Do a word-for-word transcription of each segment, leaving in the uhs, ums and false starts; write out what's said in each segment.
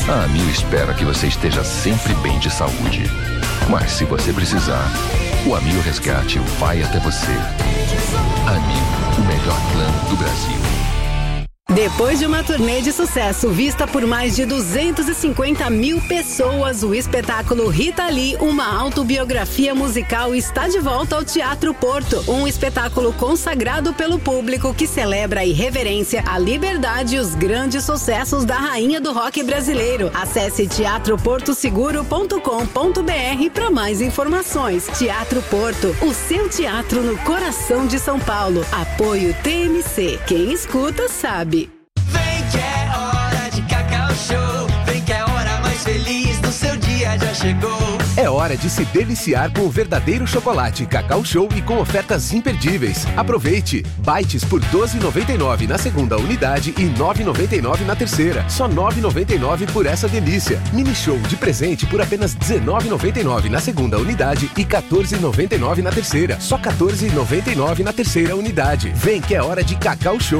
A Amil espera que você esteja sempre bem de saúde. Mas se você precisar, o Amil Resgate vai até você. Amil, o melhor plano do Brasil. Depois de uma turnê de sucesso vista por mais de duzentas e cinquenta mil pessoas, o espetáculo Rita Lee, uma autobiografia musical, está de volta ao Teatro Porto. Um espetáculo consagrado pelo público que celebra a irreverência, a liberdade e os grandes sucessos da rainha do rock brasileiro. Acesse teatro porto seguro ponto com ponto b r para mais informações. Teatro Porto, o seu teatro no coração de São Paulo. Apoio T M C. Quem escuta sabe. Vem que é hora de Cacau Show. Vem que é a hora mais feliz do seu dia já chegou. É hora de se deliciar com o verdadeiro chocolate Cacau Show e com ofertas imperdíveis. Aproveite! Bites por doze reais e noventa e nove centavos na segunda unidade e nove reais e noventa e nove centavos na terceira. Só nove reais e noventa e nove centavos por essa delícia. Mini Show de presente por apenas dezenove reais e noventa e nove centavos na segunda unidade e quatorze reais e noventa e nove centavos na terceira. Só quatorze reais e noventa e nove centavos na terceira unidade. Vem que é hora de Cacau Show.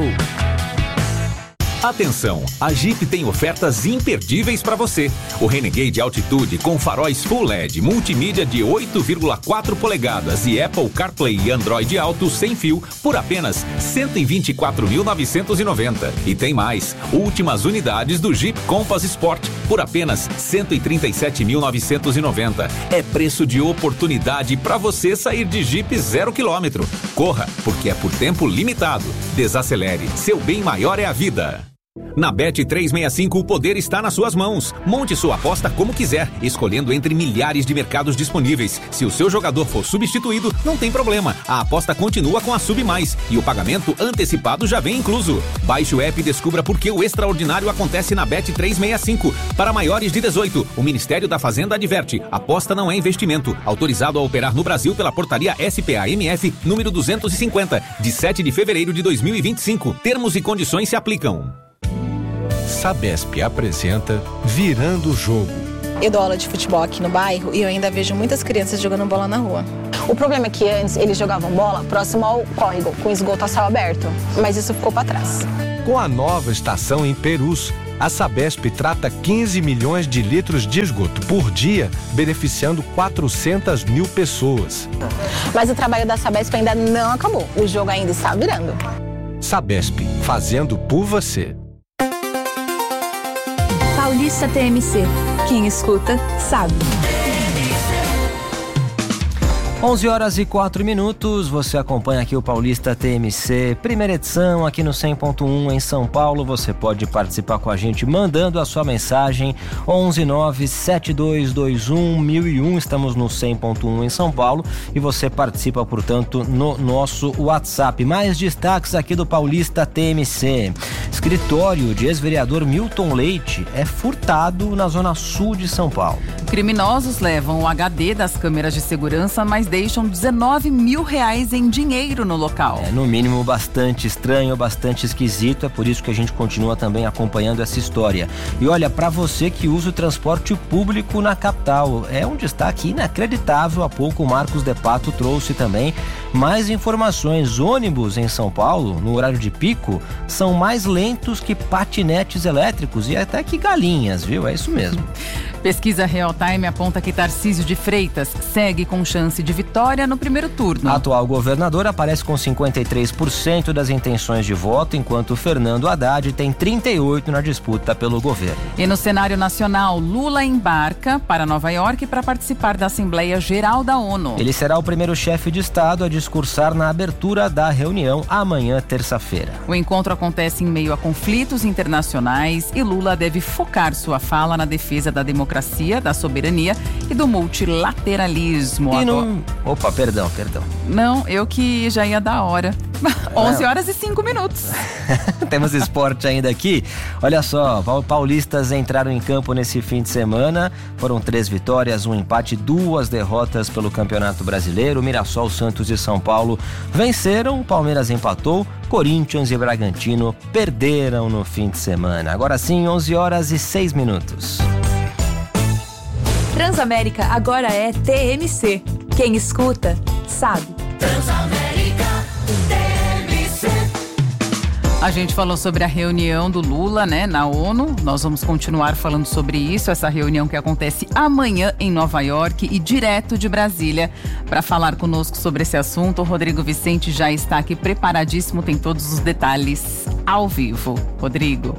Atenção, a Jeep tem ofertas imperdíveis para você. O Renegade Altitude com faróis Full L E D, multimídia de oito vírgula quatro polegadas e Apple CarPlay e Android Auto sem fio por apenas cento e vinte e quatro mil novecentos e noventa. E tem mais, últimas unidades do Jeep Compass Sport por apenas cento e trinta e sete mil novecentos e noventa. É preço de oportunidade para você sair de Jeep zero quilômetro. Corra, porque é por tempo limitado. Desacelere, seu bem maior é a vida. Na Bet trezentos e sessenta e cinco, o poder está nas suas mãos. Monte sua aposta como quiser, escolhendo entre milhares de mercados disponíveis. Se o seu jogador for substituído, não tem problema. A aposta continua com a Sub Mais e o pagamento antecipado já vem incluso. Baixe o app e descubra por que o extraordinário acontece na Bet trezentos e sessenta e cinco. Para maiores de dezoito, o Ministério da Fazenda adverte: aposta não é investimento. Autorizado a operar no Brasil pela portaria S P A M F número duzentos e cinquenta, de sete de fevereiro de dois mil e vinte e cinco. Termos e condições se aplicam. Sabesp apresenta Virando o Jogo. Eu dou aula de futebol aqui no bairro e eu ainda vejo muitas crianças jogando bola na rua. O problema é que antes eles jogavam bola próximo ao córrego, com esgoto a céu aberto, mas isso ficou para trás. Com a nova estação em Perus, a Sabesp trata quinze milhões de litros de esgoto por dia, beneficiando quatrocentas mil pessoas. Mas o trabalho da Sabesp ainda não acabou, o jogo ainda está virando. Sabesp, fazendo por você. Paulista T M C. Quem escuta, sabe. onze horas e quatro minutos, você acompanha aqui o Paulista T M C, primeira edição aqui no cem ponto um em São Paulo. Você pode participar com a gente mandando a sua mensagem onze nove sete dois dois um mil e um. Estamos no cem ponto um em São Paulo e você participa, portanto, no nosso WhatsApp. Mais destaques aqui do Paulista T M C. Escritório de ex-vereador Milton Leite é furtado na zona sul de São Paulo. Criminosos levam o H D das câmeras de segurança, mas deixam dezenove mil reais em dinheiro no local. É, no mínimo, bastante estranho, bastante esquisito. É por isso que a gente continua também acompanhando essa história. E olha, para você que usa o transporte público na capital, é um destaque inacreditável. Há pouco o Marcos De Pato trouxe também mais informações. Ônibus em São Paulo, no horário de pico, são mais lentos que patinetes elétricos e até que galinhas, viu? É isso mesmo. Pesquisa Real Time aponta que Tarcísio de Freitas segue com chance de vitória no primeiro turno. A atual governador aparece com cinquenta e três por cento das intenções de voto, enquanto Fernando Haddad tem trinta e oito por cento na disputa pelo governo. E no cenário nacional, Lula embarca para Nova York para participar da Assembleia Geral da ONU. Ele será o primeiro chefe de Estado a discursar na abertura da reunião amanhã, terça-feira. O encontro acontece em meio a conflitos internacionais e Lula deve focar sua fala na defesa da democracia, da soberania e do multilateralismo. E não... Opa, perdão, perdão. Não, eu que já ia dar hora. onze horas e cinco minutos. Temos esporte ainda aqui. Olha só, paulistas entraram em campo nesse fim de semana. Foram três vitórias, um empate, duas derrotas pelo Campeonato Brasileiro. Mirassol, Santos e São Paulo venceram, o Palmeiras empatou, Corinthians e Bragantino perderam no fim de semana. Agora sim, onze horas e seis minutos. Transamérica agora é T M C. Quem escuta, sabe. Transamérica T M C. A gente falou sobre a reunião do Lula, né, na ONU. Nós vamos continuar falando sobre isso, essa reunião que acontece amanhã em Nova York e direto de Brasília. Para falar conosco sobre esse assunto, o Rodrigo Vicente já está aqui preparadíssimo, tem todos os detalhes ao vivo. Rodrigo.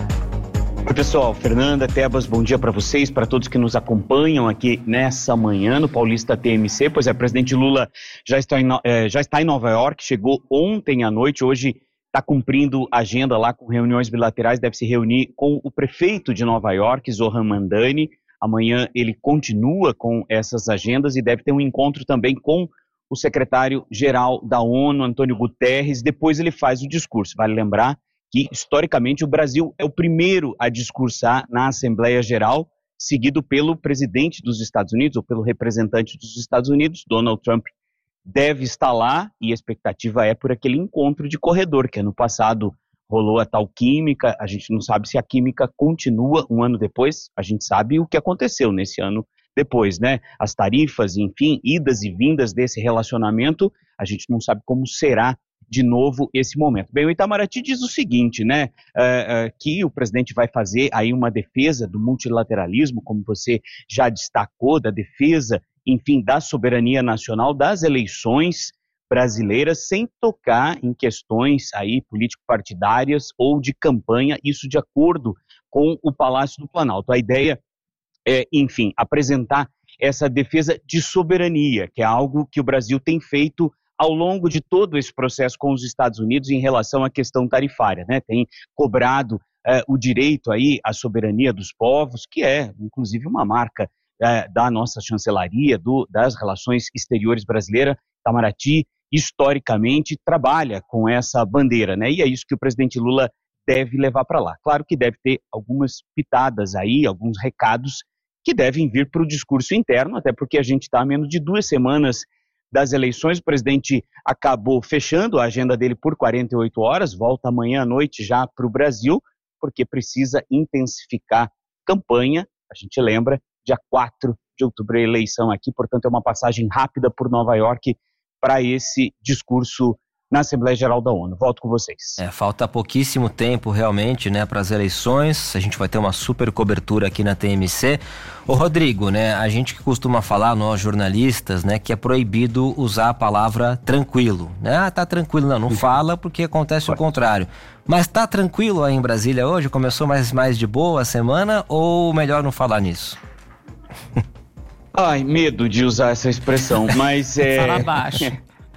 Oi, pessoal, Fernanda, Tebas, bom dia para vocês, para todos que nos acompanham aqui nessa manhã no Paulista T M C. Pois é, o presidente Lula já está em, eh, já está em Nova York, chegou ontem à noite, hoje está cumprindo agenda lá com reuniões bilaterais, deve se reunir com o prefeito de Nova York, Zohran Mamdani. Amanhã ele continua com essas agendas e deve ter um encontro também com o secretário-geral da ONU, Antônio Guterres. Depois ele faz o discurso. Vale lembrar que, historicamente, o Brasil é o primeiro a discursar na Assembleia Geral, seguido pelo presidente dos Estados Unidos, ou pelo representante dos Estados Unidos. Donald Trump deve estar lá, e a expectativa é por aquele encontro de corredor, que ano passado rolou a tal química. A gente não sabe se a química continua um ano depois, a gente sabe o que aconteceu nesse ano depois, né? As tarifas, enfim, idas e vindas desse relacionamento, a gente não sabe como será de novo esse momento. Bem, o Itamaraty diz o seguinte, né, uh, uh, que o presidente vai fazer aí uma defesa do multilateralismo, como você já destacou, da defesa, enfim, da soberania nacional, das eleições brasileiras, sem tocar em questões aí político-partidárias ou de campanha, isso de acordo com o Palácio do Planalto. A ideia é, enfim, apresentar essa defesa de soberania, que é algo que o Brasil tem feito ao longo de todo esse processo com os Estados Unidos em relação à questão tarifária, né? Tem cobrado eh, o direito aí à soberania dos povos, que é, inclusive, uma marca eh, da nossa chancelaria, do, das relações exteriores brasileiras. Itamaraty, historicamente, trabalha com essa bandeira, né? E é isso que o presidente Lula deve levar para lá. Claro que deve ter algumas pitadas aí, alguns recados que devem vir para o discurso interno, até porque a gente está a menos de duas semanas das eleições. O presidente acabou fechando a agenda dele por quarenta e oito horas, volta amanhã à noite já para o Brasil, porque precisa intensificar campanha. A gente lembra, dia quatro de outubro é a eleição aqui, portanto é uma passagem rápida por Nova York para esse discurso na Assembleia Geral da ONU. Volto com vocês. É, falta pouquíssimo tempo realmente, né, para as eleições. A gente vai ter uma super cobertura aqui na T M C. Ô Rodrigo, né, a gente que costuma falar, nós jornalistas, né, que é proibido usar a palavra tranquilo, né? Ah, tá tranquilo, não, não fala porque acontece o contrário. Mas tá tranquilo aí em Brasília hoje? Começou mais, mais de boa a semana ou melhor não falar nisso? Ai, medo de usar essa expressão, mas é... Fala baixo.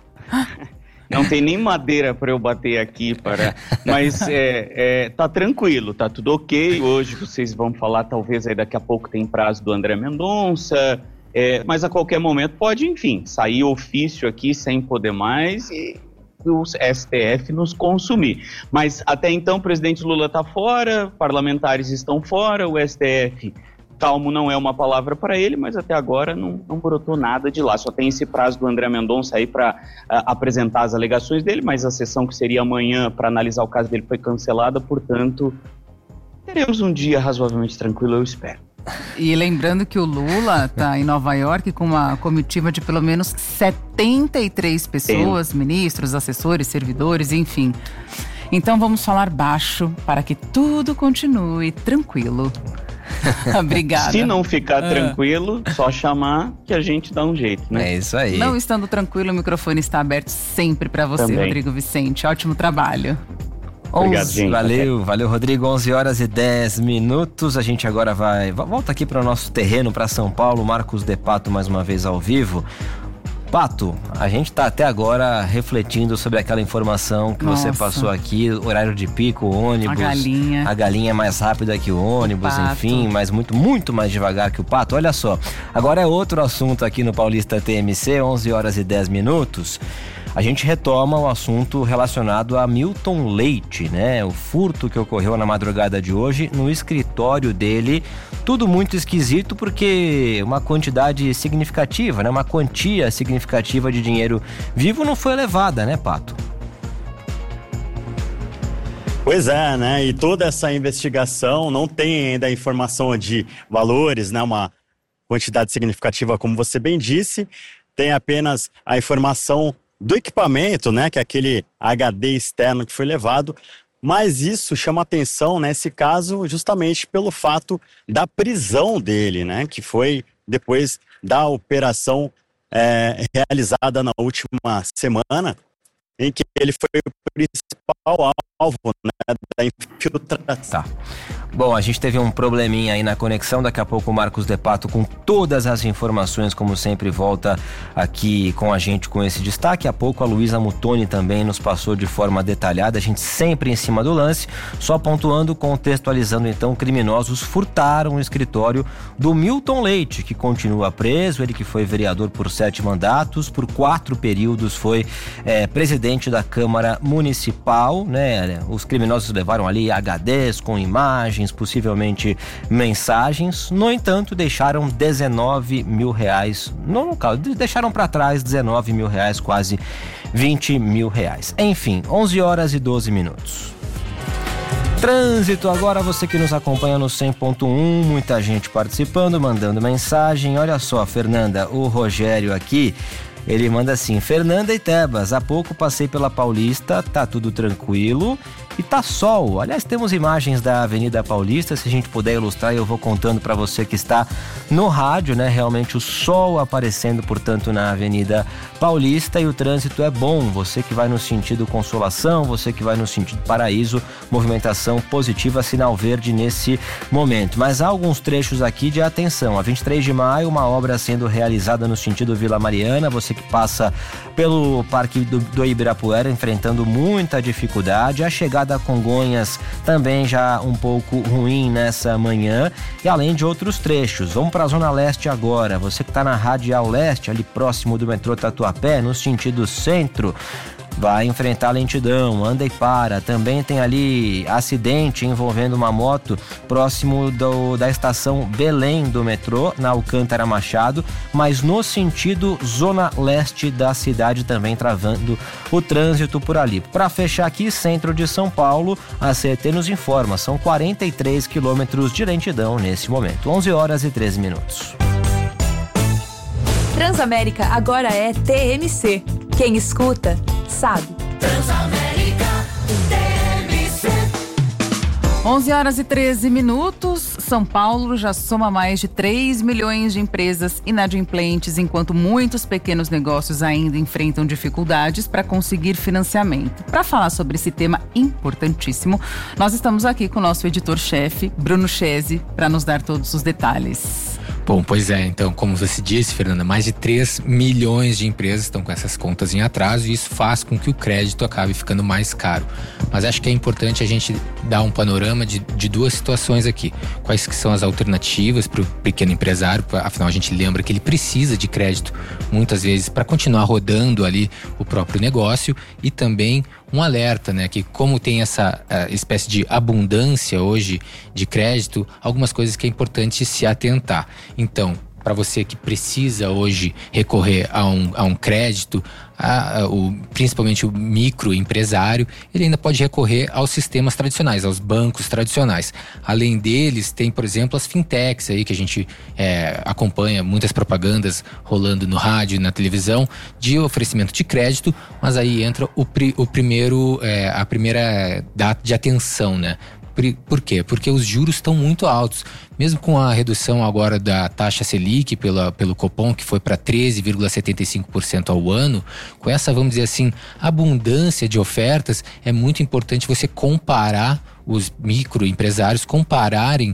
Não tem nem madeira para eu bater aqui, para... mas é, é, tá tranquilo, tá tudo ok. Hoje vocês vão falar, talvez aí daqui a pouco tem prazo do André Mendonça, é, mas a qualquer momento pode, enfim, sair ofício aqui sem poder mais e o S T F nos consumir. Mas até então o presidente Lula está fora, parlamentares estão fora, o S T F... calmo não é uma palavra para ele, mas até agora não, não brotou nada de lá. Só tem esse prazo do André Mendonça aí para uh, apresentar as alegações dele, mas a sessão que seria amanhã para analisar o caso dele foi cancelada, portanto, teremos um dia razoavelmente tranquilo, eu espero. E lembrando que o Lula está em Nova York com uma comitiva de pelo menos setenta e três pessoas, Tem. ministros, assessores, servidores, enfim. Então vamos falar baixo para que tudo continue tranquilo. Obrigada. Se não ficar ah. tranquilo, só chamar que a gente dá um jeito, né? É isso aí. Não estando tranquilo, o microfone está aberto sempre para você, Também. Rodrigo Vicente. Ótimo trabalho. Obrigado, onze gente. Valeu, valeu, Rodrigo. onze horas e dez minutos. A gente agora vai... Volta aqui para o nosso terreno, para São Paulo. Marcos de Pato mais uma vez ao vivo. Pato, a gente está até agora refletindo sobre aquela informação que Nossa. você passou aqui, horário de pico, ônibus. A galinha. A galinha é mais rápida que o ônibus, o enfim, mas muito, muito mais devagar que o pato. Olha só, agora é outro assunto aqui no Paulista T M C, onze horas e dez minutos. A gente retoma o assunto relacionado a Milton Leite, né? O furto que ocorreu na madrugada de hoje no escritório dele. Tudo muito esquisito porque uma quantidade significativa, né? Uma quantia significativa de dinheiro vivo não foi levada, né, Pato? Pois é, né? E toda essa investigação não tem ainda a informação de valores, né? Uma quantidade significativa, como você bem disse. Tem apenas a informação do equipamento, né, que é aquele H D externo que foi levado, Mas isso chama atenção nesse caso justamente pelo fato da prisão dele, né? Que foi depois da operação é, realizada na última semana, em que ele foi o principal alvo, né, da infiltração. Tá. Bom, a gente teve um probleminha aí na conexão, daqui a pouco o Marcos De Pato com todas as informações, como sempre, volta aqui com a gente com esse destaque. Há pouco a Luísa Mutoni também nos passou de forma detalhada, a gente sempre em cima do lance, só pontuando, contextualizando então, criminosos furtaram o escritório do Milton Leite, que continua preso, ele que foi vereador por sete mandatos, por quatro períodos foi é, presidente da Câmara Municipal, né? Os criminosos levaram ali H Ds com imagens, possivelmente mensagens, no entanto deixaram dezenove mil reais no local, deixaram para trás dezenove mil reais, quase vinte mil reais. Enfim, onze horas e doze minutos. Trânsito agora, você que nos acompanha no cem ponto um, muita gente participando, mandando mensagem. Olha só, Fernanda, o Rogério aqui, ele manda assim: Fernanda e Tebas, há pouco passei pela Paulista, tá tudo tranquilo e tá sol. Aliás, temos imagens da Avenida Paulista, se a gente puder ilustrar, eu vou contando para você que está no rádio, né? Realmente o sol aparecendo, portanto, na Avenida Paulista, e o trânsito é bom. Você que vai no sentido Consolação, você que vai no sentido Paraíso, movimentação positiva, sinal verde nesse momento. Mas há alguns trechos aqui de atenção. A vinte e três de maio, uma obra sendo realizada no sentido Vila Mariana, você que passa pelo Parque do, do Ibirapuera enfrentando muita dificuldade. A chegada a Congonhas também já um pouco ruim nessa manhã, e além de outros trechos. Vamos para a Zona Leste agora. Você que está na Radial Leste, ali próximo do metrô Tatuapé, no sentido centro, vai enfrentar lentidão, anda e para. Também tem ali acidente envolvendo uma moto próximo do, da estação Belém do metrô, na Alcântara Machado, mas no sentido Zona Leste da cidade também travando o trânsito por ali. Para fechar aqui, centro de São Paulo, a C E T nos informa, são quarenta e três quilômetros de lentidão nesse momento. onze horas e treze minutos. Transamérica agora é T M C. Quem escuta, sabe. Transamérica T M C. onze horas e treze minutos. São Paulo já soma mais de três milhões de empresas inadimplentes, enquanto muitos pequenos negócios ainda enfrentam dificuldades para conseguir financiamento. Para falar sobre esse tema importantíssimo, nós estamos aqui com o nosso editor-chefe, Bruno Chese, para nos dar todos os detalhes. Bom, pois é, então, como você disse, Fernanda, mais de três milhões de empresas estão com essas contas em atraso, e isso faz com que o crédito acabe ficando mais caro. Mas acho que é importante a gente dar um panorama de, de duas situações aqui. Quais que são as alternativas para o pequeno empresário? Afinal, a gente lembra que ele precisa de crédito muitas vezes para continuar rodando ali o próprio negócio, e também um alerta, né, que como tem essa uh, espécie de abundância hoje de crédito, algumas coisas que é importante se atentar. Então, para você que precisa hoje recorrer a um, a um crédito, a, a, o, principalmente o microempresário, ele ainda pode recorrer aos sistemas tradicionais, aos bancos tradicionais. Além deles, tem, por exemplo, as fintechs aí que a gente é, acompanha muitas propagandas rolando no rádio e na televisão de oferecimento de crédito, mas aí entra o, pri, o primeiro, é, a primeira data de atenção, né? Por quê? Porque os juros estão muito altos. Mesmo com a redução agora da taxa Selic pela, pelo Copom, que foi para treze vírgula setenta e cinco por cento ao ano, com essa, vamos dizer assim, abundância de ofertas, é muito importante você comparar os microempresários, compararem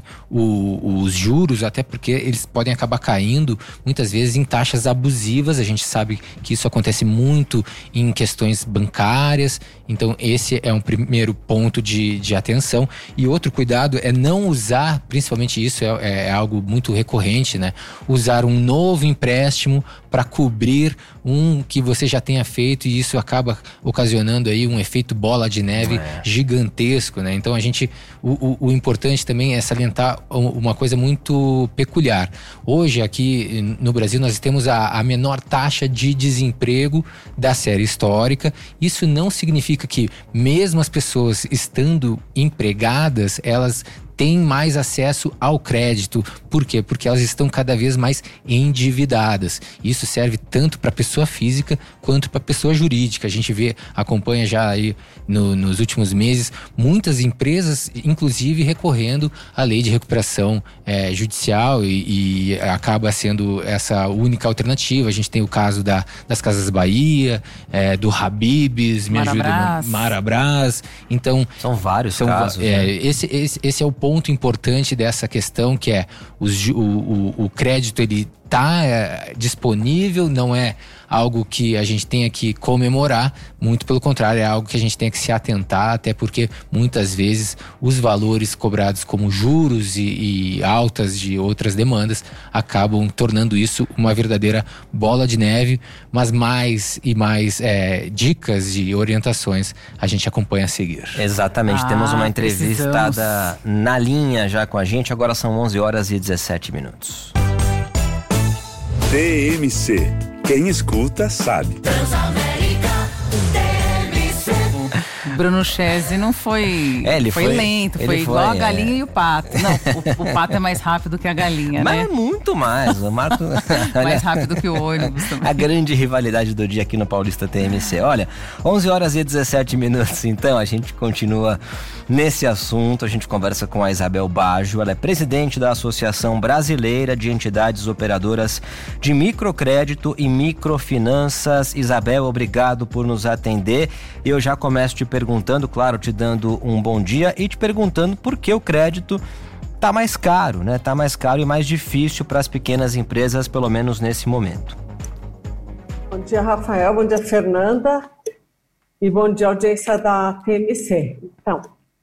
o, os juros, até porque eles podem acabar caindo muitas vezes em taxas abusivas. A gente sabe que isso acontece muito em questões bancárias, então esse é um primeiro ponto de, de atenção. E outro cuidado é não usar, principalmente isso é, é algo muito recorrente, né? Usar um novo empréstimo para cobrir um que você já tenha feito, e isso acaba ocasionando aí um efeito bola de neve é. gigantesco, né? Então a gente, o, o, o importante também é salientar uma coisa muito peculiar. Hoje aqui no Brasil nós temos a, a menor taxa de desemprego da série histórica. Isso não significa que mesmo as pessoas estando empregadas, elas têm mais acesso ao crédito. Por quê? Porque elas estão cada vez mais endividadas. Isso serve tanto para a pessoa física quanto para a pessoa jurídica. A gente vê, acompanha já aí no, nos últimos meses, muitas empresas, inclusive, recorrendo à lei de recuperação é, judicial e, e acaba sendo essa única alternativa. A gente tem o caso da, das Casas Bahia, é, do Habib's, me ajuda, Marabras. Então, são vários são, casos. É, né? esse, esse, esse é o ponto importante dessa questão, que é os, o, o, o crédito, ele está é, disponível, não é algo que a gente tenha que comemorar, muito pelo contrário, é algo que a gente tem que se atentar, até porque muitas vezes os valores cobrados como juros e, e altas de outras demandas acabam tornando isso uma verdadeira bola de neve, mas mais e mais é, dicas e orientações a gente acompanha a seguir. Exatamente, Ah, temos uma entrevistada precisamos. na linha já com a gente, agora são onze horas e dezessete minutos. T M C. Quem escuta sabe. Bruno Chese não foi, É, ele foi, foi- lento, ele foi igual foi, a galinha é. e o pato. Não, o, o pato é mais rápido que a galinha, Mas né? é muito mais. O Marco... Mais rápido que o ônibus também. A grande rivalidade do dia aqui no Paulista T M C. Olha, onze horas e dezessete minutos, então a gente continua nesse assunto. A gente conversa com a Isabel Baggio, ela é presidente da Associação Brasileira de Entidades Operadoras de Microcrédito e Microfinanças. Isabel, obrigado por nos atender. Eu já começo te perguntando, claro, te dando um bom dia e te perguntando por que o crédito tá mais caro, né? Tá mais caro e mais difícil para as pequenas empresas, pelo menos nesse momento. Bom dia, Rafael. Bom dia, Fernanda. E bom dia, audiência da T M C. Então,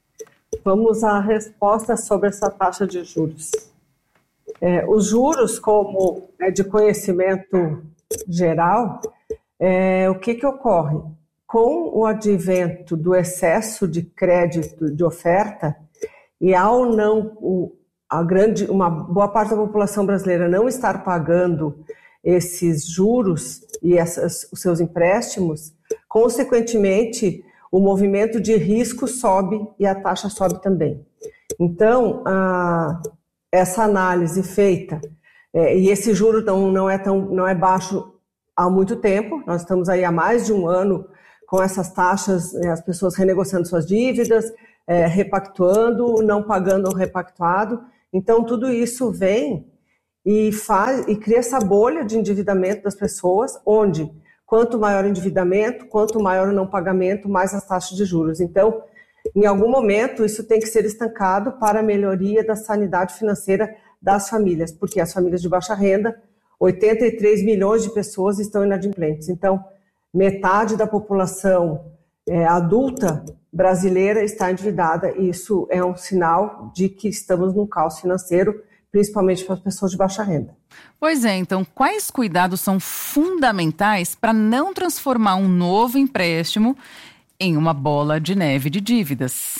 vamos à resposta sobre essa taxa de juros. É, os juros, como é de conhecimento geral, é, o que que ocorre? Com o advento do excesso de crédito de oferta e ao não, o, a grande, uma boa parte da população brasileira não estar pagando esses juros e essas, os seus empréstimos, consequentemente, o movimento de risco sobe e a taxa sobe também. Então, a, essa análise feita, é, e esse juro não, não, é tão, não é baixo há muito tempo, nós estamos aí há mais de um ano com essas taxas, as pessoas renegociando suas dívidas, é, repactuando, não pagando o repactuado. Então, tudo isso vem e, faz, e cria essa bolha de endividamento das pessoas, onde quanto maior o endividamento, quanto maior o não pagamento, mais as taxas de juros. Então, em algum momento, isso tem que ser estancado para a melhoria da sanidade financeira das famílias, porque as famílias de baixa renda, oitenta e três milhões de pessoas estão inadimplentes. Então, metade da população é, adulta brasileira está endividada e isso é um sinal de que estamos num caos financeiro, principalmente para as pessoas de baixa renda. Pois é, então quais cuidados são fundamentais para não transformar um novo empréstimo em uma bola de neve de dívidas?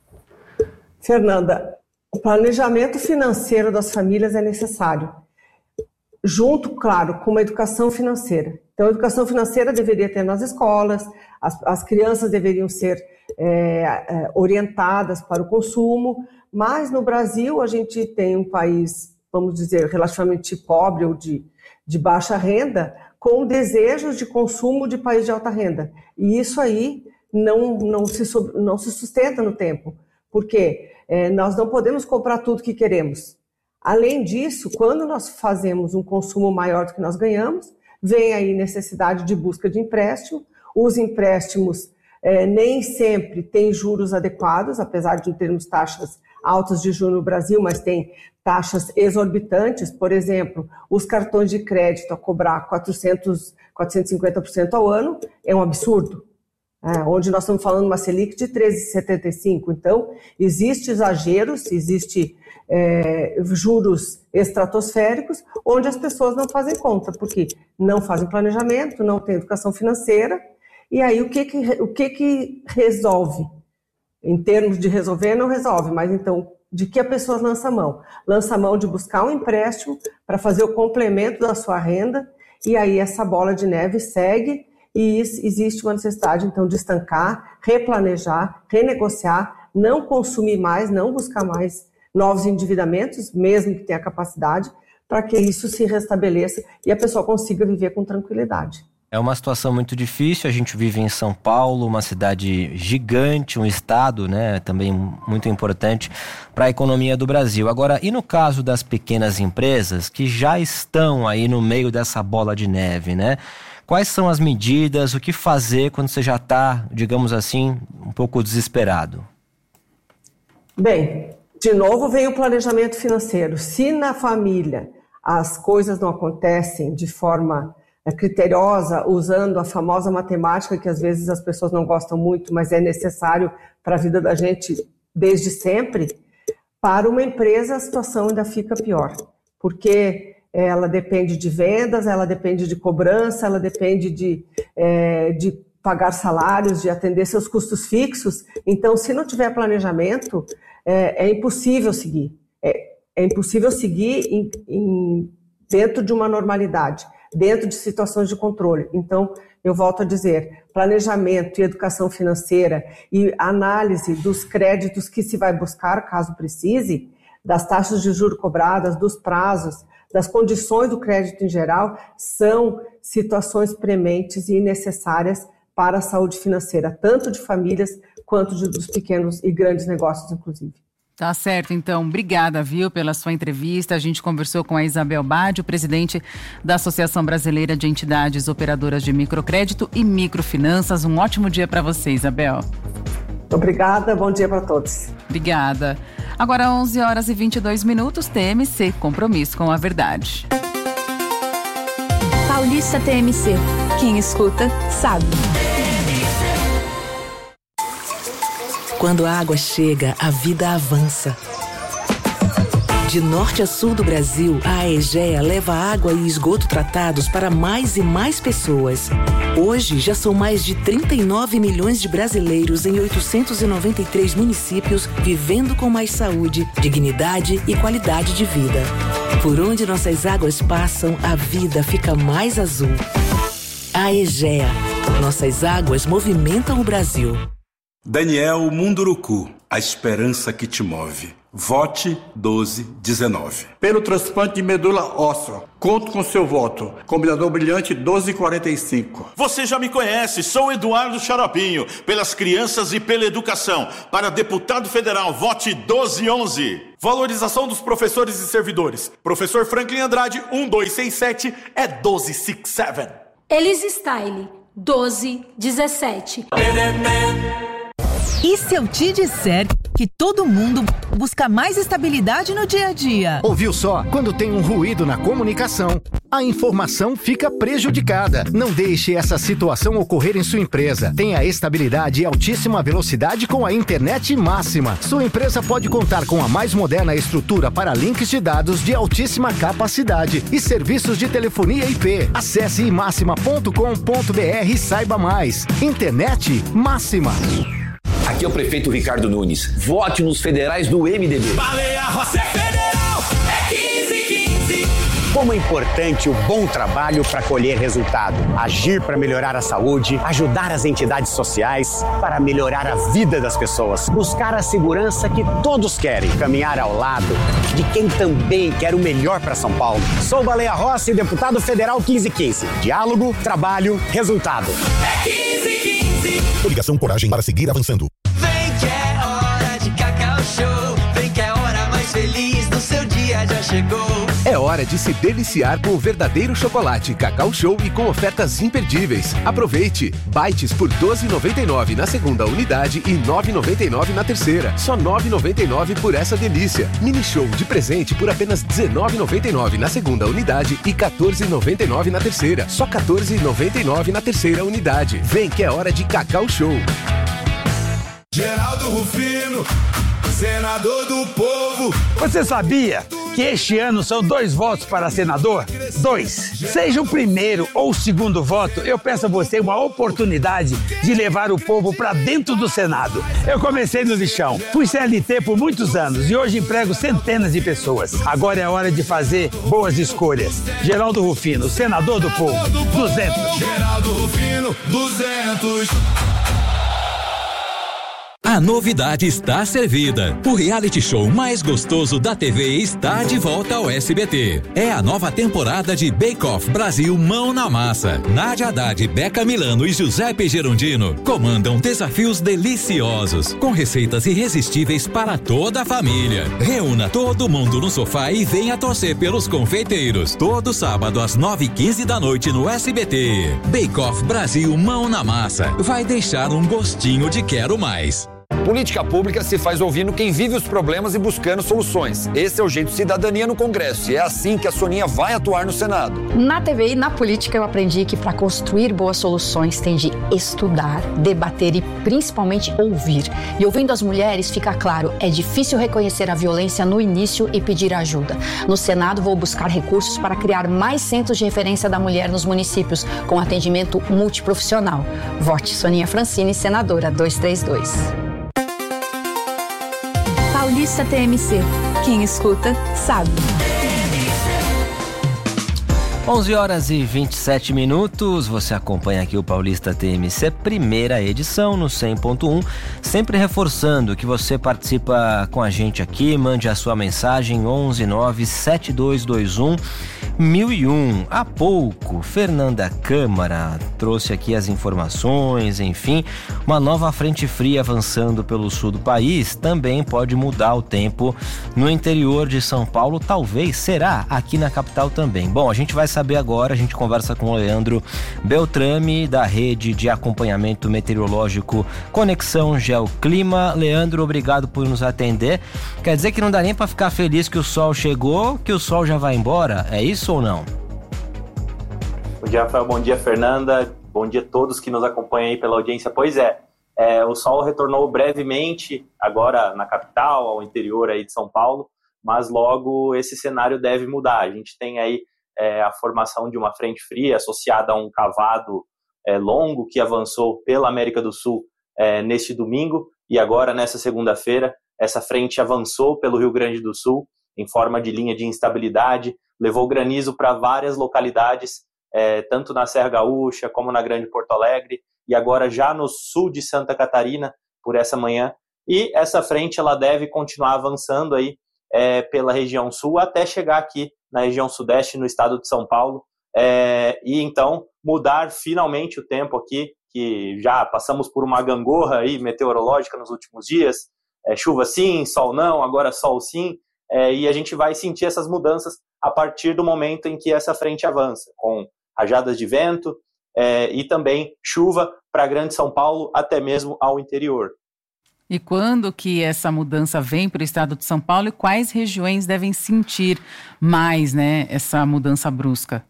Fernanda, o planejamento financeiro das famílias é necessário, junto, claro, com uma educação financeira. Então, a educação financeira deveria ter nas escolas, as, as crianças deveriam ser é, é, orientadas para o consumo, mas no Brasil a gente tem um país, vamos dizer, relativamente pobre ou de, de baixa renda, com desejos de consumo de país de alta renda. E isso aí não, não, se, não se sustenta no tempo, porque é, nós não podemos comprar tudo que queremos. Além disso, quando nós fazemos um consumo maior do que nós ganhamos, vem aí necessidade de busca de empréstimo. Os empréstimos eh, nem sempre têm juros adequados, apesar de termos taxas altas de juros no Brasil, mas tem taxas exorbitantes. Por exemplo, os cartões de crédito a cobrar quatrocentos, quatrocentos e cinquenta por cento ao ano é um absurdo. É, onde nós estamos falando uma Selic de treze vírgula setenta e cinco. Então, existem exageros, existe é, juros estratosféricos, onde as pessoas não fazem conta, porque não fazem planejamento, não têm educação financeira, e aí o que que, o que, que resolve? Em termos de resolver, não resolve, mas então, de que a pessoa lança a mão? Lança a mão de buscar um empréstimo para fazer o complemento da sua renda, e aí essa bola de neve segue, e existe uma necessidade, então, de estancar, replanejar, renegociar, não consumir mais, não buscar mais novos endividamentos, mesmo que tenha capacidade, para que isso se restabeleça e a pessoa consiga viver com tranquilidade. É uma situação muito difícil, a gente vive em São Paulo, uma cidade gigante, um estado, né, também muito importante para a economia do Brasil. Agora, e no caso das pequenas empresas que já estão aí no meio dessa bola de neve, né? Quais são as medidas, o que fazer quando você já está, digamos assim, um pouco desesperado? Bem, de novo vem o planejamento financeiro. Se na família as coisas não acontecem de forma criteriosa, usando a famosa matemática, que às vezes as pessoas não gostam muito, mas é necessário para a vida da gente desde sempre, para uma empresa a situação ainda fica pior, porque ela depende de vendas, ela depende de cobrança, ela depende de, é, de pagar salários, de atender seus custos fixos. Então, se não tiver planejamento, é, é impossível seguir. É, é impossível seguir em, em, dentro de uma normalidade, dentro de situações de controle. Então, eu volto a dizer, planejamento e educação financeira e análise dos créditos que se vai buscar, caso precise, das taxas de juros cobradas, dos prazos, das condições do crédito em geral, são situações prementes e necessárias para a saúde financeira, tanto de famílias quanto de, dos pequenos e grandes negócios, inclusive. Tá certo, então. Obrigada, viu, pela sua entrevista. A gente conversou com a Isabel Badi, presidente da Associação Brasileira de Entidades Operadoras de Microcrédito e Microfinanças. Um ótimo dia para você, Isabel. Obrigada, bom dia para todos. Obrigada. Agora onze horas e vinte e dois minutos, T M C, compromisso com a verdade. Paulista T M C. Quem escuta, sabe. Quando a água chega, a vida avança. De norte a sul do Brasil, a Aegea leva água e esgoto tratados para mais e mais pessoas. Hoje, já são mais de trinta e nove milhões de brasileiros em oitocentos e noventa e três municípios vivendo com mais saúde, dignidade e qualidade de vida. Por onde nossas águas passam, a vida fica mais azul. Aegea. Nossas águas movimentam o Brasil. Daniel Munduruku, a esperança que te move. Vote doze dezenove. Pelo transplante de medula óssea, conto com seu voto. Combinador brilhante doze quarenta e cinco. Você já me conhece, sou Eduardo Xaropinho. Pelas crianças e pela educação. Para deputado federal, vote doze onze. Valorização dos professores e servidores. Professor Franklin Andrade, um dois seis sete, é doze sessenta e sete. Elis Style, doze dezessete. E se eu te disser que todo mundo busca mais estabilidade no dia a dia? Ouviu só? Quando tem um ruído na comunicação, a informação fica prejudicada. Não deixe essa situação ocorrer em sua empresa. Tenha estabilidade e altíssima velocidade com a internet máxima. Sua empresa pode contar com a mais moderna estrutura para links de dados de altíssima capacidade e serviços de telefonia I P. Acesse i máxima ponto com ponto b r e saiba mais. Internet máxima. Aqui é o prefeito Ricardo Nunes. Vote nos federais do M D B. Baleia Rossi é federal, é quinze quinze. Como é importante o bom trabalho para colher resultado. Agir para melhorar a saúde, ajudar as entidades sociais para melhorar a vida das pessoas. Buscar a segurança que todos querem. Caminhar ao lado de quem também quer o melhor para São Paulo. Sou Baleia Rossi, deputado federal quinze quinze. Diálogo, trabalho, resultado. É quinze quinze. Coligação Coragem para seguir avançando. Vem que é hora de Cacau Show. Vem que é a hora mais feliz do seu dia já chegou. É hora de se deliciar com o verdadeiro chocolate Cacau Show e com ofertas imperdíveis. Aproveite! Bites por doze reais e noventa e nove centavos na segunda unidade e nove reais e noventa e nove centavos na terceira. Só nove reais e noventa e nove centavos por essa delícia. Mini Show de presente por apenas dezenove reais e noventa e nove centavos na segunda unidade e quatorze reais e noventa e nove centavos na terceira. Só quatorze reais e noventa e nove centavos na terceira unidade. Vem que é hora de Cacau Show. Geraldo Rufino, senador do povo. Você sabia que este ano são dois votos para senador? Dois. Seja o primeiro ou o segundo voto, eu peço a você uma oportunidade de levar o povo para dentro do Senado. Eu comecei no lixão, fui C L T por muitos anos e hoje emprego centenas de pessoas. Agora é hora de fazer boas escolhas. Geraldo Rufino, senador do povo, duzentos. Geraldo Rufino, duzentos. A novidade está servida. O reality show mais gostoso da T V está de volta ao S B T. É a nova temporada de Bake Off Brasil Mão na Massa. Nádia Haddad, Beca Milano e Giuseppe Gerondino comandam desafios deliciosos, com receitas irresistíveis para toda a família. Reúna todo mundo no sofá e venha torcer pelos confeiteiros. Todo sábado às nove e quinze da noite no S B T. Bake Off Brasil Mão na Massa. Vai deixar um gostinho de quero mais. Política pública se faz ouvindo quem vive os problemas e buscando soluções. Esse é o jeito Cidadania no Congresso e é assim que a Soninha vai atuar no Senado. Na T V e na política eu aprendi que para construir boas soluções tem de estudar, debater e principalmente ouvir. E ouvindo as mulheres fica claro, é difícil reconhecer a violência no início e pedir ajuda. No Senado vou buscar recursos para criar mais centros de referência da mulher nos municípios, com atendimento multiprofissional. Vote Soninha Francini, senadora duzentos e trinta e dois. Paulista T M C. Quem escuta, sabe. onze horas e vinte e sete minutos, você acompanha aqui o Paulista T M C, primeira edição no cem ponto um, sempre reforçando que você participa com a gente aqui, mande a sua mensagem onze nove sete dois dois um mil e um. Há pouco, Fernanda Câmara trouxe aqui as informações, enfim, uma nova frente fria avançando pelo sul do país também pode mudar o tempo no interior de São Paulo, talvez, será, aqui na capital também. Bom, a gente vai saber agora, a gente conversa com o Leandro Beltrame, da rede de acompanhamento meteorológico Conexão Geoclima. Leandro, obrigado por nos atender. Quer dizer que não dá nem para ficar feliz que o sol chegou, que o sol já vai embora? É isso ou não? Bom dia, Rafael. Bom dia, Fernanda. Bom dia a todos que nos acompanham aí pela audiência. Pois é, é o sol retornou brevemente agora na capital, ao interior aí de São Paulo, mas logo esse cenário deve mudar. A gente tem aí É, a formação de uma frente fria associada a um cavado é, longo que avançou pela América do Sul é, neste domingo, e agora nessa segunda-feira essa frente avançou pelo Rio Grande do Sul em forma de linha de instabilidade, levou granizo para várias localidades, é, tanto na Serra Gaúcha como na Grande Porto Alegre, e agora já no sul de Santa Catarina por essa manhã, e essa frente ela deve continuar avançando aí é, pela região sul até chegar aqui na região sudeste, no estado de São Paulo, é, e então mudar finalmente o tempo aqui, que já passamos por uma gangorra aí meteorológica nos últimos dias, é, chuva sim, sol não, agora sol sim, é, e a gente vai sentir essas mudanças a partir do momento em que essa frente avança, com rajadas de vento é, e também chuva para Grande São Paulo, até mesmo ao interior. E quando que essa mudança vem para o estado de São Paulo e quais regiões devem sentir mais, né, essa mudança brusca?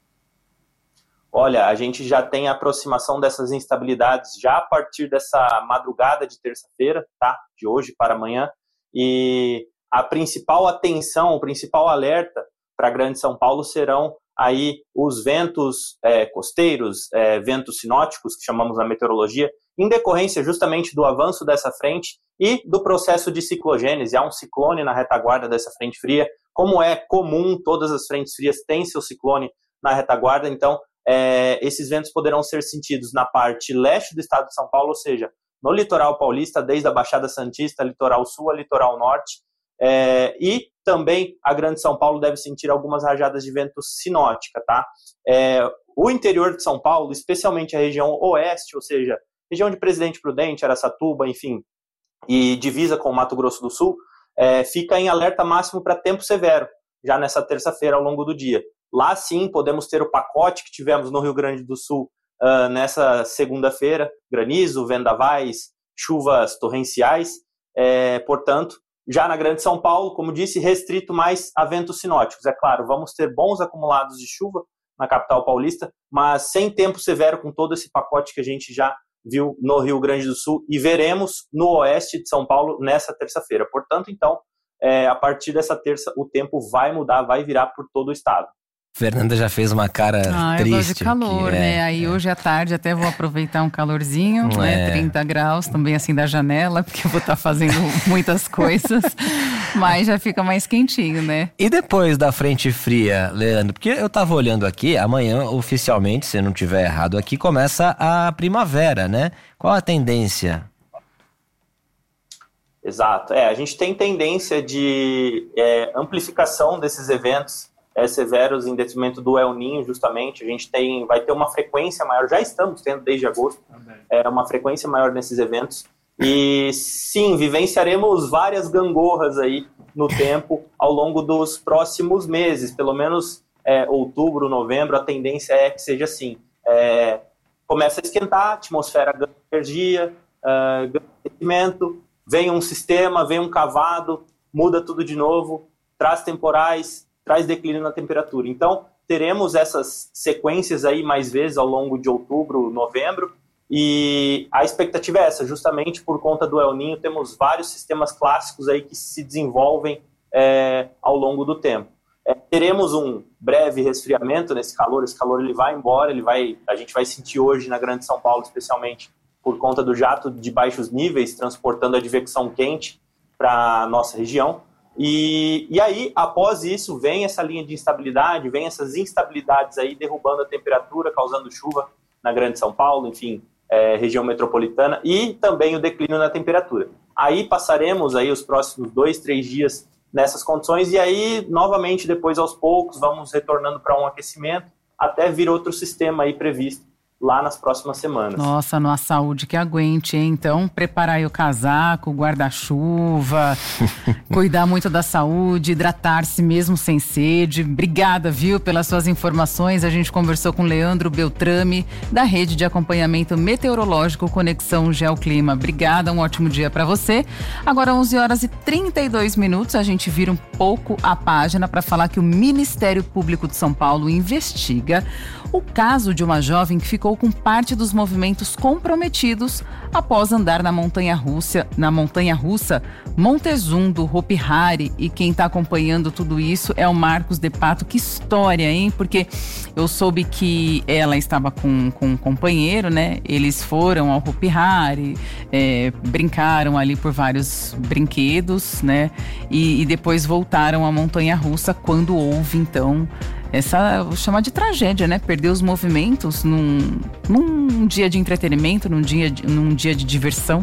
Olha, a gente já tem a aproximação dessas instabilidades já a partir dessa madrugada de terça-feira, tá? De hoje para amanhã. E a principal atenção, o principal alerta para Grande São Paulo serão aí os ventos é, costeiros, é, ventos sinóticos, que chamamos na meteorologia, em decorrência justamente do avanço dessa frente e do processo de ciclogênese. Há um ciclone na retaguarda dessa frente fria, como é comum, todas as frentes frias têm seu ciclone na retaguarda, então é, esses ventos poderão ser sentidos na parte leste do estado de São Paulo, ou seja, no litoral paulista, desde a Baixada Santista, litoral sul a litoral norte, é, e também a Grande São Paulo deve sentir algumas rajadas de vento sinótica, tá? É, o interior de São Paulo, especialmente a região oeste, ou seja, região de Presidente Prudente, Araçatuba, enfim, e divisa com o Mato Grosso do Sul, é, fica em alerta máximo para tempo severo, já nessa terça-feira ao longo do dia. Lá sim podemos ter o pacote que tivemos no Rio Grande do Sul uh, nessa segunda-feira, granizo, vendavais, chuvas torrenciais, é, portanto, já na Grande São Paulo, como disse, restrito mais a ventos sinóticos. É claro, vamos ter bons acumulados de chuva na capital paulista, mas sem tempo severo com todo esse pacote que a gente já viu no Rio Grande do Sul e veremos no oeste de São Paulo nessa terça-feira. Portanto, então, é, a partir dessa terça, o tempo vai mudar, vai virar por todo o estado. Fernanda já fez uma cara ah, triste. Eu gosto de calor, aqui, né? É, Aí é. hoje à tarde até vou aproveitar um calorzinho, É. né? trinta graus, também assim da janela, porque eu vou estar fazendo muitas coisas, mas já fica mais quentinho, né? E depois da frente fria, Leandro? Porque eu tava olhando aqui, amanhã oficialmente, se eu não tiver errado aqui, começa a primavera, né? Qual a tendência? Exato. É, a gente tem tendência de é, amplificação desses eventos é, severos em detrimento do El Niño, justamente. A gente tem, vai ter uma frequência maior, já estamos tendo desde agosto, é, uma frequência maior nesses eventos. E sim, vivenciaremos várias gangorras aí no tempo ao longo dos próximos meses, pelo menos é, outubro, novembro, a tendência é que seja assim. É, começa a esquentar, a atmosfera ganha energia, uh, ganha aquecimento, vem um sistema, vem um cavado, muda tudo de novo, traz temporais, traz declínio na temperatura. Então, teremos essas sequências aí mais vezes ao longo de outubro, novembro, e a expectativa é essa, justamente por conta do El Niño, temos vários sistemas clássicos aí que se desenvolvem é, ao longo do tempo. É, teremos um breve resfriamento nesse calor, esse calor ele vai embora, ele vai, a gente vai sentir hoje na Grande São Paulo, especialmente por conta do jato de baixos níveis, transportando a advecção quente para a nossa região. E, e aí, após isso, vem essa linha de instabilidade, vem essas instabilidades aí derrubando a temperatura, causando chuva na Grande São Paulo, enfim, é, região metropolitana, e também o declínio na temperatura. Aí passaremos aí os próximos dois, três dias nessas condições, e aí, novamente, depois aos poucos, vamos retornando para um aquecimento, até vir outro sistema aí previsto lá nas próximas semanas. Nossa, nossa saúde que aguente, hein? Então, preparar aí o casaco, o guarda-chuva, cuidar muito da saúde, hidratar-se mesmo sem sede. Obrigada, viu, pelas suas informações. A gente conversou com Leandro Beltrame, da Rede de Acompanhamento Meteorológico Conexão Geoclima. Obrigada, um ótimo dia para você. Agora, onze horas e trinta e dois minutos, a gente vira um pouco a página para falar que o Ministério Público de São Paulo investiga o caso de uma jovem que ficou com parte dos movimentos comprometidos após andar na montanha-russa, na montanha-russa Montezum do Hopi Hari. E quem está acompanhando tudo isso é o Marcos De Pato. Que história, hein? Porque eu soube que ela estava com, com um companheiro, né? Eles foram ao Hopi Hari, é, brincaram ali por vários brinquedos, né? E, e depois voltaram à montanha-russa quando houve, então, essa, vou chamar de tragédia, né? Perder os movimentos num, num dia de entretenimento, num dia, num dia de diversão.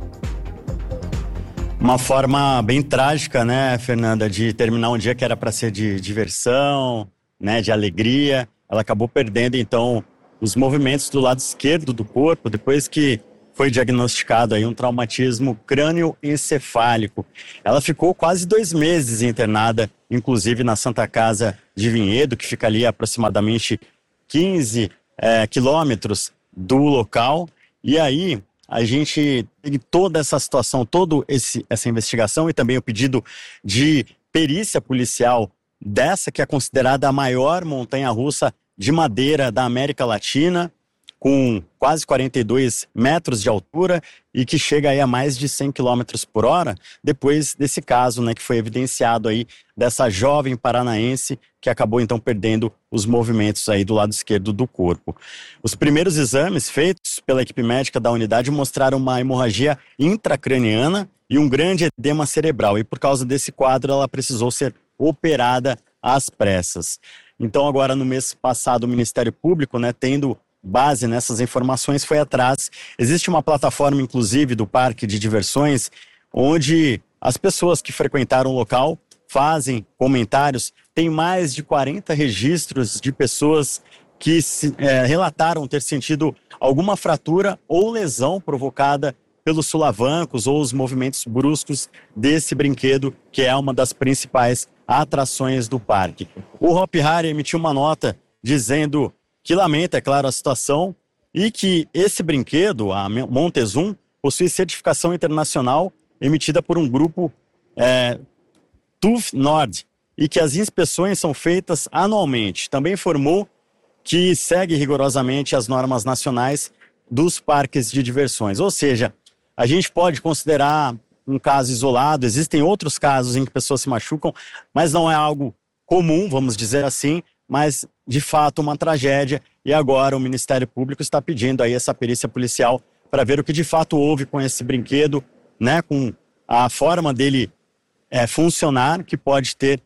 Uma forma bem trágica, né, Fernanda, de terminar um dia que era para ser de diversão, né, de alegria. Ela acabou perdendo, então, os movimentos do lado esquerdo do corpo, depois que foi diagnosticado aí um traumatismo crânioencefálico. Ela ficou quase dois meses internada, inclusive na Santa Casa de Vinhedo, que fica ali a aproximadamente quinze é, quilômetros do local. E aí a gente tem toda essa situação, toda essa investigação e também o pedido de perícia policial dessa que é considerada a maior montanha-russa de madeira da América Latina, com quase quarenta e dois metros de altura e que chega aí a mais de cem quilômetros por hora, depois desse caso, né, que foi evidenciado aí dessa jovem paranaense que acabou então perdendo os movimentos aí do lado esquerdo do corpo. Os primeiros exames feitos pela equipe médica da unidade mostraram uma hemorragia intracraniana e um grande edema cerebral, e por causa desse quadro ela precisou ser operada às pressas. Então agora no mês passado o Ministério Público, né, tendo base nessas informações, foi atrás. Existe uma plataforma, inclusive, do parque de diversões, onde as pessoas que frequentaram o local fazem comentários. Tem mais de quarenta registros de pessoas que se, é, relataram ter sentido alguma fratura ou lesão provocada pelos solavancos ou os movimentos bruscos desse brinquedo, que é uma das principais atrações do parque. O Hopi Hari emitiu uma nota dizendo que lamenta, é claro, a situação e que esse brinquedo, a Montezum, possui certificação internacional emitida por um grupo é, T U F Nord e que as inspeções são feitas anualmente. Também informou que segue rigorosamente as normas nacionais dos parques de diversões. Ou seja, a gente pode considerar um caso isolado, existem outros casos em que pessoas se machucam, mas não é algo comum, vamos dizer assim, mas de fato uma tragédia, e agora o Ministério Público está pedindo aí essa perícia policial para ver o que de fato houve com esse brinquedo, né, com a forma dele é, funcionar, que pode ter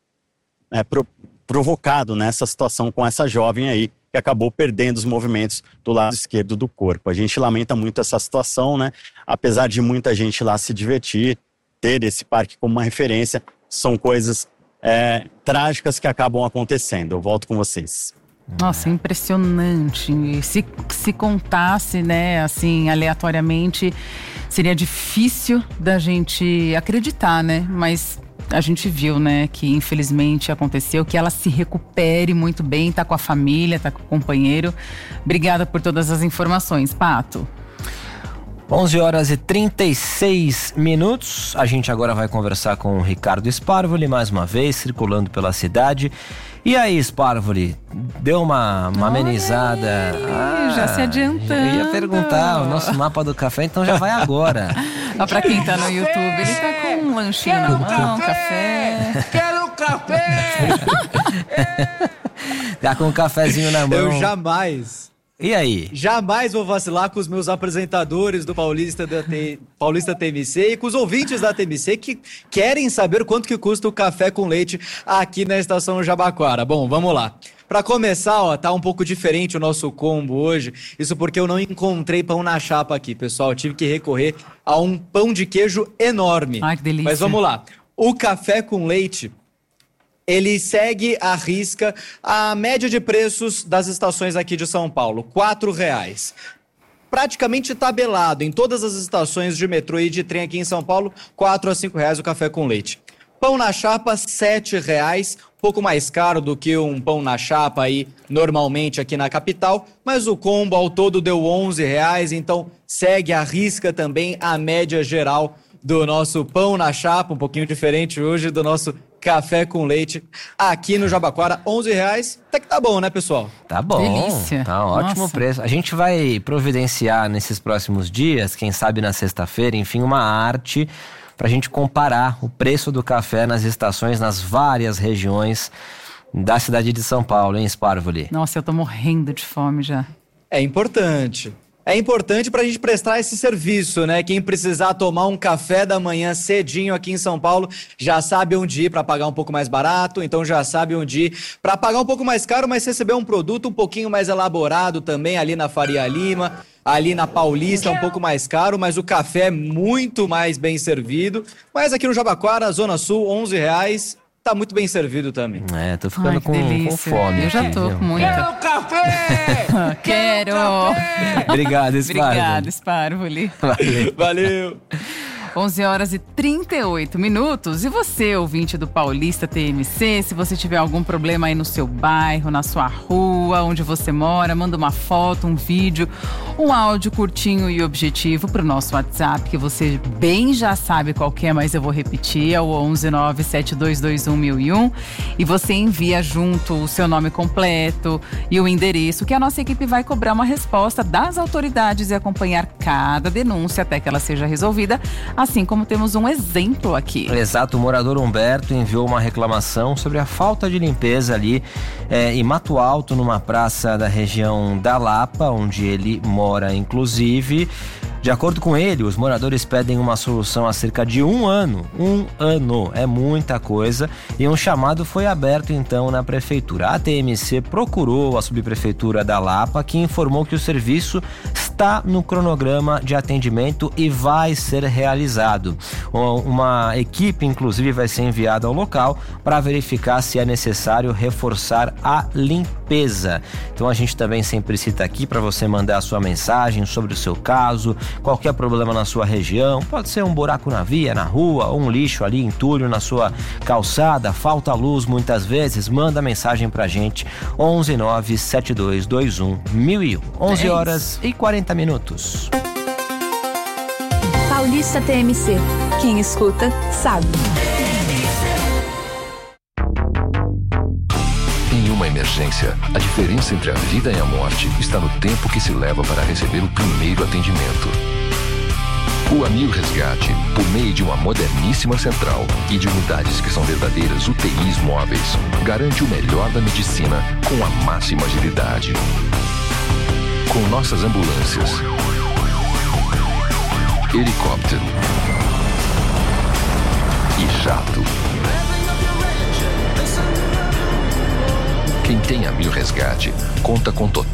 é, pro, provocado nessa situação com essa jovem aí, que acabou perdendo os movimentos do lado esquerdo do corpo. A gente lamenta muito essa situação, né, apesar de muita gente lá se divertir, ter esse parque como uma referência, são coisas é, trágicas que acabam acontecendo. Eu volto com vocês. Nossa, impressionante. Se, se contasse, né, assim, aleatoriamente, seria difícil da gente acreditar, né? Mas a gente viu, né, que infelizmente aconteceu, que ela se recupere muito bem, tá com a família, tá com o companheiro. Obrigada por todas as informações, Pato. onze horas e trinta e seis minutos. A gente agora vai conversar com o Ricardo Sparvoli, mais uma vez, circulando pela cidade. E aí, Sparvoli, deu uma, uma amenizada? Ah, já se adiantando. Eu ia perguntar o nosso mapa do café, então já vai agora. Ó, pra quem tá no YouTube, ele tá com um lanchinho na mão, café. Quero café! Tá com um cafezinho na mão. Eu jamais... E aí? Jamais vou vacilar com os meus apresentadores do Paulista, da T... Paulista T M C e com os ouvintes da T M C que querem saber quanto que custa o café com leite aqui na Estação Jabaquara. Bom, vamos lá. Para começar, ó, tá um pouco diferente o nosso combo hoje. Isso porque eu não encontrei pão na chapa aqui, pessoal. Eu tive que recorrer a um pão de queijo enorme. Ai, que delícia. Mas vamos lá. O café com leite, ele segue à risca a média de preços das estações aqui de São Paulo, quatro reais. Praticamente tabelado em todas as estações de metrô e de trem aqui em São Paulo, quatro a cinco reais o café com leite. Pão na chapa, sete reais, um pouco mais caro do que um pão na chapa aí normalmente aqui na capital, mas o combo ao todo deu onze reais, então segue à risca também a média geral do nosso pão na chapa, um pouquinho diferente hoje do nosso café com leite aqui no Jabaquara, onze reais, até que tá bom, né, pessoal? Tá bom, delícia. Tá um ótimo Nossa. preço. A gente vai providenciar nesses próximos dias, quem sabe na sexta-feira, enfim, uma arte pra gente comparar o preço do café nas estações, nas várias regiões da cidade de São Paulo, hein, Sparvoli? Nossa, eu tô morrendo de fome já. É importante. É importante para a gente prestar esse serviço, né? Quem precisar tomar um café da manhã cedinho aqui em São Paulo já sabe onde ir para pagar um pouco mais barato, então já sabe onde ir para pagar um pouco mais caro, mas receber um produto um pouquinho mais elaborado também ali na Faria Lima, ali na Paulista, um pouco mais caro, mas o café é muito mais bem servido. Mas aqui no Jabaquara, Zona Sul, onze reais. Tá muito bem servido também. É, tô ficando Ai, com, com fome. Eu já aqui, tô viu? com muita. Quero café! Quero! Obrigado, Sparvoli. Obrigada, Sparvoli. Valeu. Valeu! onze horas e trinta e oito minutos. E você, ouvinte do Paulista T M C, se você tiver algum problema aí no seu bairro, na sua rua, onde você mora, manda uma foto, um vídeo, um áudio curtinho e objetivo pro nosso WhatsApp, que você bem já sabe qual que é, mas eu vou repetir, é o onze nove sete dois dois um mil e um. E você envia junto o seu nome completo e o endereço, que a nossa equipe vai cobrar uma resposta das autoridades e acompanhar cada denúncia até que ela seja resolvida. Assim como temos um exemplo aqui. Exato, o morador Humberto enviou uma reclamação sobre a falta de limpeza ali é, em Mato Alto, numa praça da região da Lapa, onde ele mora, inclusive. De acordo com ele, os moradores pedem uma solução há cerca de um ano. Um ano, é muita coisa. E um chamado foi aberto então na prefeitura. A T M C procurou a subprefeitura da Lapa, que informou que o serviço está no cronograma de atendimento e vai ser realizado. Uma equipe, inclusive, vai ser enviada ao local para verificar se é necessário reforçar a limpeza. Então a gente também sempre cita aqui para você mandar a sua mensagem sobre o seu caso, qualquer problema na sua região, pode ser um buraco na via, na rua, ou um lixo ali, entulho na sua calçada, falta luz muitas vezes, manda mensagem pra gente, onze nove sete dois dois um mil e um, onze horas e quarenta minutos. Paulista T M C. Quem escuta, sabe. Em uma emergência, a diferença entre a vida e a morte está no tempo que se leva para receber o primeiro atendimento. O Amil Resgate, por meio de uma moderníssima central e de unidades que são verdadeiras U T Is móveis, garante o melhor da medicina com a máxima agilidade. Com nossas ambulâncias, helicóptero e jato. Quem tem Amil Resgate conta com total